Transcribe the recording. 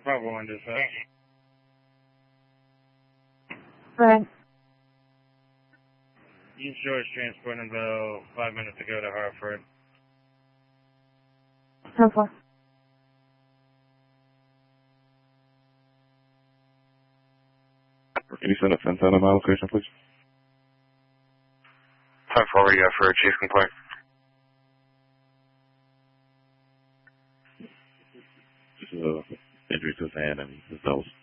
Bravo 1 dispatch. Right. East George transporting about 5 minutes ago to Hartford. So far. Can you send a 10 on my location, please? 10-4, what do you got for a chief complaint? Just injury to his hand and his nose.